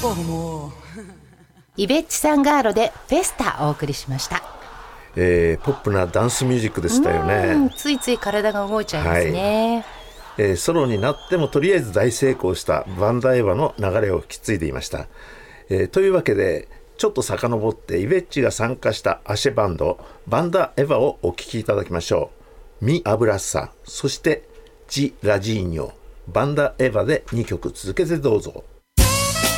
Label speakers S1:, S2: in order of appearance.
S1: イベッチサンガーロでフェスタお送りしました。
S2: ポップなダンスミュージックでしたよね。
S1: ついつい体が動いちゃいますね。
S2: ソロになってもとりあえず大成功したバンダエヴァの流れを引き継いでいました。というわけでちょっと遡ってイベッチが参加したアシェバンドバンダエヴァをお聴きいただきましょう。ミアブラッサ、そしてジ・ラジーニョ、バンダエヴァで2曲続けてどうぞ。